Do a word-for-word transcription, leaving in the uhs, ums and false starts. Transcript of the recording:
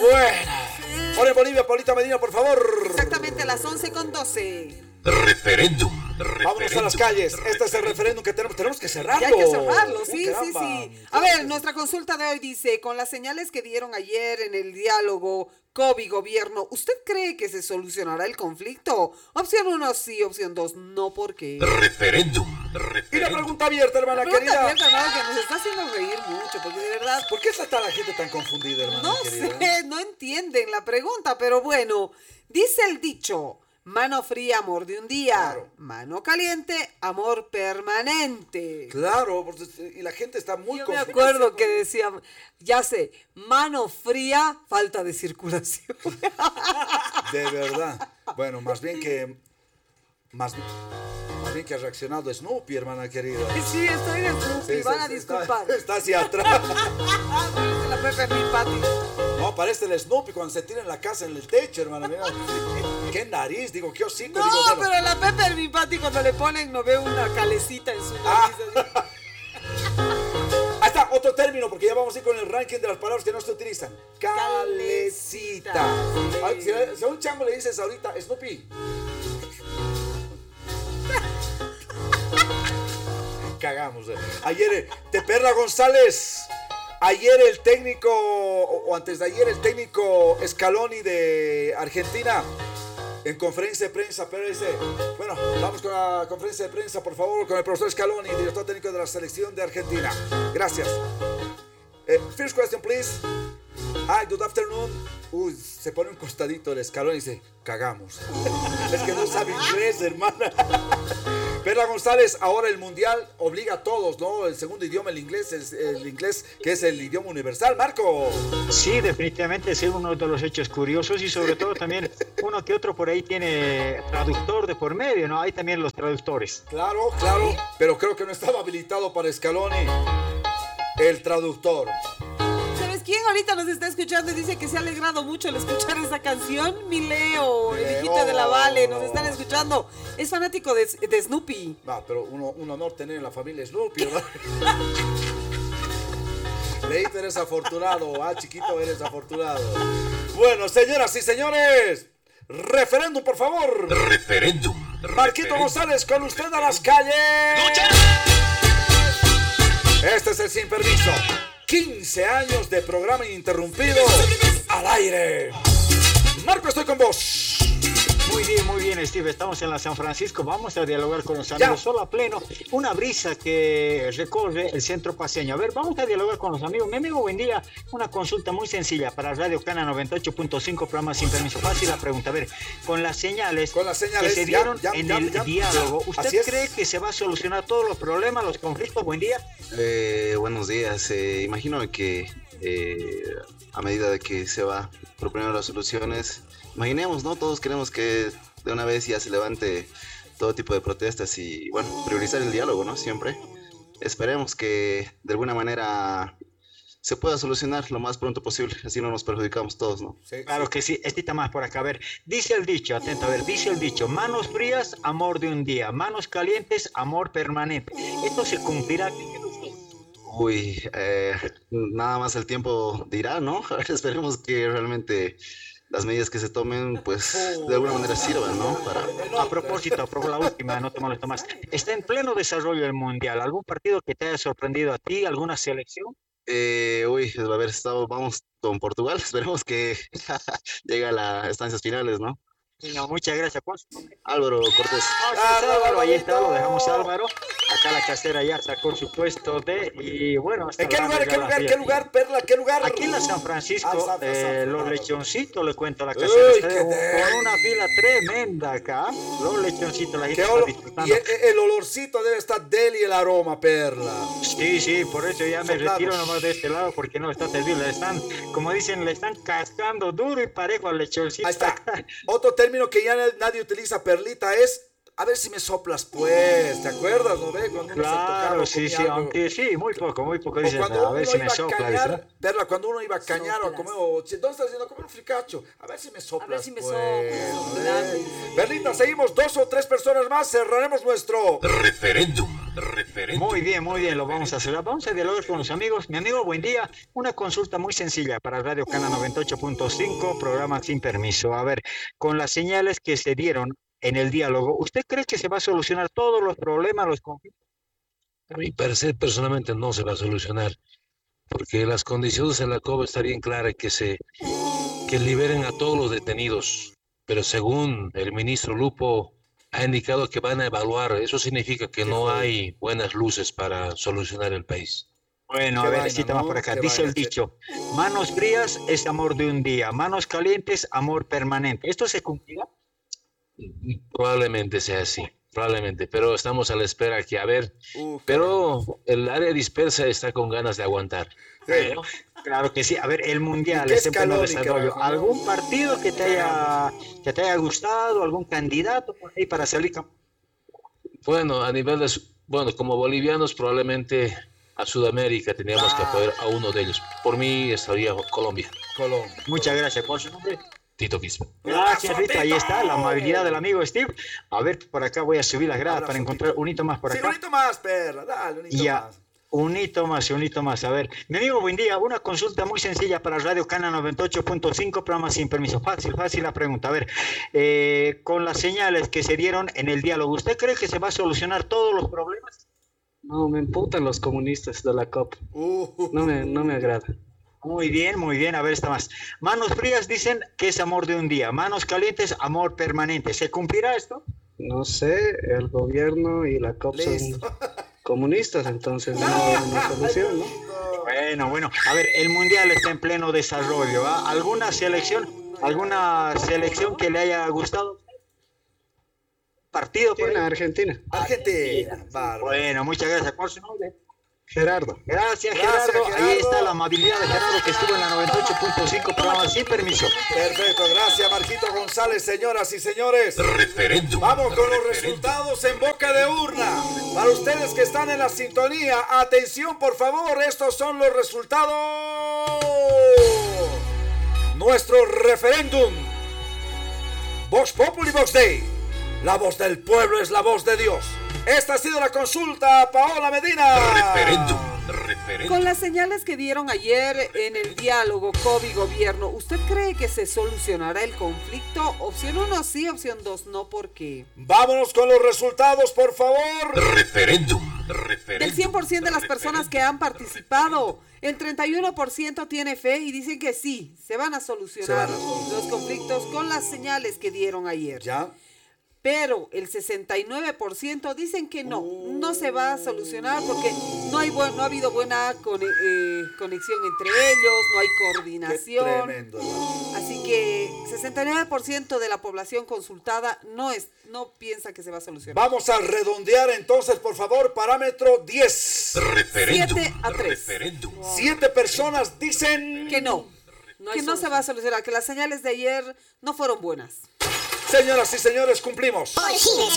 Bueno. Hora en Bolivia, Paulita Medina, por favor. Exactamente a las once con doce. Referéndum. Vámonos a las calles. Este es el referéndum que tenemos. Tenemos que cerrarlo. Ya hay que cerrarlo, sí, Oh, sí, sí. A ver, nuestra consulta de hoy dice, con las señales que dieron ayer en el diálogo COVID-gobierno, ¿usted cree que se solucionará el conflicto? Opción uno, sí. Opción dos, no. ¿Por qué? Referéndum. Y la pregunta abierta, hermana La pregunta querida. abierta, no, que nos está haciendo reír mucho, porque de verdad... ¿Por qué está la gente tan confundida, hermana No querida? sé, no entienden la pregunta, pero bueno, dice el dicho, mano fría, amor de un día, Claro. mano caliente, amor permanente. Claro, porque- y la gente está muy Yo me confundida. acuerdo que decía, ya sé, mano fría, falta de circulación. De verdad. Bueno, más bien que... Más, más bien que ha reaccionado Snoopy, hermana querida. Sí, estoy de Snoopy, Sí, van sí, a sí, disculpar. Está, está hacia atrás. Parece la Pepe Mi Pati. No, parece el Snoopy cuando se tira en la casa en el techo, hermana. Mira. Qué nariz, digo, qué hocico. No, digo, bueno. pero la Pepe Mi Pati cuando le ponen no ve una calecita en su Ah. nariz. así. Ahí está, otro término, porque ya vamos a ir con el ranking de las palabras que no se utilizan. Calecita. Sí. Ay, Si, a- si a un chango le dices ahorita, Snoopy. Cagamos. eh. Ayer, eh, de Perla González. Ayer el técnico, o o antes de ayer, el técnico Scaloni de Argentina, en conferencia de prensa, pero dice, bueno, vamos con la conferencia de prensa, por favor, con el profesor Scaloni, director técnico de la selección de Argentina. Gracias. Eh, first question, please. Hi, good afternoon. Uy, se pone un costadito el Scaloni y dice, cagamos. Es que no sabe inglés, hermana. Perla González, ahora el mundial obliga a todos, ¿no? El segundo idioma, el inglés, el, el inglés que es el idioma universal. Marco. Sí, definitivamente es uno de los hechos curiosos y sobre todo también uno que otro por ahí tiene traductor de por medio, ¿no? Hay también los traductores. Claro, claro, pero creo que no estaba habilitado para Scaloni el traductor. ¿Sabes quién ahorita nos está escuchando y dice que se ha alegrado mucho al escuchar esa canción? Mi Leo, el hijito de la Vale, nos están escuchando. Es fanático de, de Snoopy. Va, pero uno, un honor tener en la familia Snoopy, ¿verdad? Leito, eres afortunado, ah, chiquito, eres afortunado. Bueno, señoras y señores, referéndum, por favor. Referéndum. Marquito González, con usted a las calles. Este es el Sin Permiso. quince años de programa ininterrumpido al aire. Marco, estoy con vos. Muy bien, muy bien, Steve. Estamos en la San Francisco. Vamos a dialogar con los amigos. Ya. Solo a pleno. Una brisa que recorre el centro paseño. A ver, vamos a dialogar con los amigos. Mi amigo, buen día. Una consulta muy sencilla para Radio Cana noventa y ocho punto cinco, programa Sin Permiso. Fácil la pregunta. A ver, con las señales, Con las señales, que se ya, dieron ya, en ya, el ya. diálogo, Así ¿usted es. cree que se va a solucionar todos los problemas, los conflictos? Buen día. Eh, buenos días. Eh, imagino que eh, a medida de que se va proponiendo las soluciones, imaginemos, ¿no? Todos queremos que de una vez ya se levante todo tipo de protestas y, bueno, priorizar el diálogo, ¿no? Siempre. Esperemos que de alguna manera se pueda solucionar lo más pronto posible, así no nos perjudicamos todos, ¿no? Sí, Claro sí. que sí, estita más por acá. A ver, dice el dicho, atento, a ver, dice el dicho, manos frías, amor de un día, manos calientes, amor permanente. ¿Esto se cumplirá? Uy, eh, nada más el tiempo dirá, ¿no? Esperemos que realmente las medidas que se tomen, pues, de alguna manera sirvan, ¿no? Para... A propósito, por la última, no te molesto más. Está en pleno desarrollo el Mundial. ¿Algún partido que te haya sorprendido a ti? ¿Alguna selección? Eh, uy, a ver, estamos, vamos con Portugal, esperemos que llegue a las estancias finales, ¿no? No, muchas gracias. ¿Cuál es su nombre? Álvaro Cortés. Ah, sí, es Álvaro, ahí está, lo dejamos Álvaro. Acá la casera ya sacó su puesto de... Y bueno, hasta ¿En qué hablando lugar, ya qué la lugar, qué fiesta. lugar, Perla, qué lugar? Aquí en la San Francisco, Ah, San- San- eh, San- los San- lechoncitos, le cuento a la Uy, casera, qué está de- de- con una fila tremenda acá. Los lechoncitos, la gente Qué está olo- disfrutando. y el, el olorcito debe estar deli el aroma, Perla. Sí, sí, por eso ya me Soplamos. retiro nomás de este lado porque no está terrible. Le están, como dicen, le están cascando duro y parejo al lechoncito. Ahí está. Otro término que ya nadie utiliza, Perlita, es a ver si me soplas, pues. ¿Te acuerdas, no ve? Cuando uno se Claro, tocaba, sí, sí, comía algo. aunque sí, muy poco, muy poco. O Dicen, cuando a ver uno si me iba a sopla. cañar, dice. Perla, cuando uno iba a cañar o a Soplas. comer, o si- ¿dónde estás yendo a comer un fricacho? A ver si me soplas, si me pues. soplas, ¿no soplame. ve? Perlita, seguimos dos o tres personas más, cerraremos nuestro Referéndum. Referéndum. Muy bien, muy bien, lo vamos a hacer. Vamos a dialogar con los amigos. Mi amigo, buen día. Una consulta muy sencilla para Radio Cana noventa y ocho punto cinco, programa Sin Permiso. A ver, con las señales que se dieron en el diálogo, ¿usted cree que se va a solucionar todos los problemas, los conflictos? A mi parecer, personalmente, no se va a solucionar, porque las condiciones en la C O B está bien clara que se que liberen a todos los detenidos, pero según el ministro Lupo ha indicado que van a evaluar, eso significa que no hay buenas luces para solucionar el país. Bueno, Qué a ver, vaina, cita ¿no? más por acá. Qué Dice vaina, el che. dicho, manos frías es amor de un día, manos calientes, amor permanente. ¿Esto se cumplirá? Probablemente sea así, probablemente, pero estamos a la espera que, a ver, Uf, pero el área dispersa está con ganas de aguantar. sí. Bueno, claro que sí. A ver, el mundial ¿Y qué está en pleno Scaloni, desarrollo. carajo, no? ¿Algún partido que te haya, que te haya gustado? ¿Algún candidato por ahí para salir campeón? Bueno, a nivel de, su- bueno, como bolivianos probablemente a Sudamérica teníamos que apoyar a uno de ellos. Por mí estaría Colombia, Colombia. Muchas gracias por su nombre. Tito Quispe. Gracias, Rita. Ahí está la amabilidad del amigo Steve. A ver, por acá voy a subir las gradas Abrazo, para encontrar Tito. un hito más por Sí, acá. un hito más, perra. Dale, un hito Ya, más. un hito más, un hito más. A ver, mi amigo, buen día. Una consulta muy sencilla para Radio Cana noventa y ocho punto cinco, programa Sin Permiso. Fácil, fácil la pregunta. A ver, eh, con las señales que se dieron en el diálogo, ¿usted cree que se va a solucionar todos los problemas? No, me emputan los comunistas de la C O P. Uh, No me, no me agrada. Muy bien, muy bien. A ver, está más. Manos frías dicen que es amor de un día. Manos calientes, amor permanente. ¿Se cumplirá esto? No sé, el gobierno y la C O P Listo. son comunistas, entonces no hay una solución, ¿no? Bueno, bueno. A ver, el mundial está en pleno desarrollo. ¿Ah? ¿Alguna selección, alguna selección que le haya gustado? ¿Partido por ahí? Argentina, Argentina. Argentina. Bárbaro. Bueno, muchas gracias por su nombre. Gerardo. Gracias, Gracias, Gerardo. Gerardo. Ahí está la amabilidad de Gerardo que estuvo en la noventa y ocho punto cinco, programa Sin Permiso. Perfecto, gracias Marquito González, señoras y señores. Referéndum. Vamos con los Referéndum. resultados en boca de urna. Para ustedes que están en la sintonía, atención por favor, estos son los resultados. Nuestro referéndum. Vox Populi Vox Dei. La voz del pueblo es la voz de Dios. Esta ha sido la consulta, Paola Medina. Referéndum. Referéndum. Con las señales que dieron ayer en el diálogo COVID-gobierno, ¿usted cree que se solucionará el conflicto? Opción uno sí, opción dos no, ¿por qué? Vámonos con los resultados, por favor. Referéndum. Referéndum. Del cien por ciento de las personas que han participado, el treinta y uno por ciento tiene fe y dicen que sí, se van a solucionar, Se van a solucionar. los conflictos con las señales que dieron ayer. Ya. Pero el sesenta y nueve por ciento dicen que no, no se va a solucionar porque no, hay buen- no ha habido buena cone- eh, conexión entre ellos, no hay Qué coordinación. tremendo, hermano. Así que sesenta y nueve por ciento de la población consultada no, es, no piensa que se va a solucionar. Vamos a redondear entonces, por favor, parámetro diez. Referéndum. siete a tres. Referéndum. Siete personas dicen Que no, que no se va a solucionar, que las señales de ayer no fueron buenas. Señoras y señores, cumplimos.